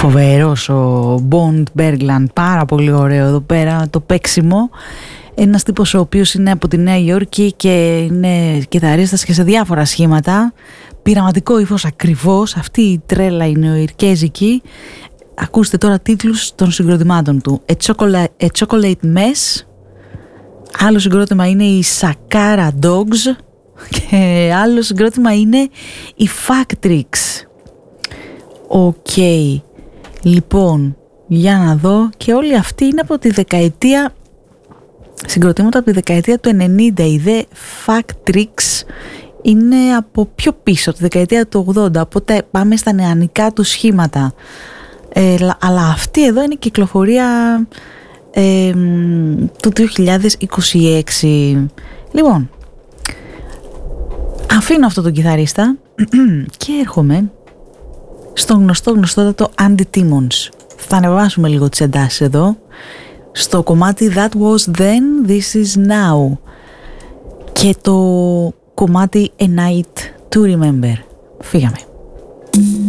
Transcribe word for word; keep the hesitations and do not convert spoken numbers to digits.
Φοβερός ο Bond Bergland, πάρα πολύ ωραίο εδώ πέρα το παίξιμο. Ένας τύπος ο οποίος είναι από τη Νέα Υόρκη και είναι κιθαρίστας και σε διάφορα σχήματα. Πειραματικό ύφος ακριβώς, αυτή η τρέλα η νεοϊρκέζικη. Ακούστε τώρα τίτλους των συγκροτημάτων του. A Chocolate, A Chocolate Mess. Άλλο συγκρότημα είναι η Sakara Dogs. Και άλλο συγκρότημα είναι η Factrix. Οκ. Okay. Λοιπόν, για να δω. Και όλοι αυτοί είναι από τη δεκαετία, συγκροτήματα από τη δεκαετία του ενενήντα. Η The Factrix είναι από πιο πίσω, τη δεκαετία του ογδόντα. Οπότε πάμε στα νεανικά του σχήματα. Ε, αλλά αυτή εδώ είναι κυκλοφορία ε, του δύο χιλιάδες είκοσι έξι. Λοιπόν, αφήνω αυτό τον κιθαρίστα και έρχομαι στο γνωστό γνωστότατο Andy Timmons. Θα ανεβάσουμε λίγο τις εντάσεις εδώ στο κομμάτι That Was Then, This Is Now και το κομμάτι A Night to Remember. Φύγαμε.